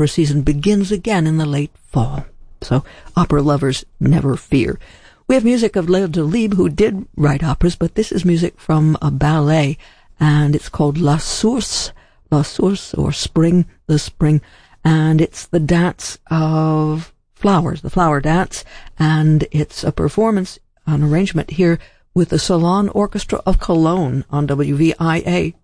opera season begins again in the late fall. So opera lovers never fear. We have music of Leo Delibes, who did write operas, but this is music from a ballet, and it's called La Source, or Spring, the Spring, and it's the dance of flowers, the flower dance, and it's a performance, an arrangement here with the Salon Orchestra of Cologne on WVIA.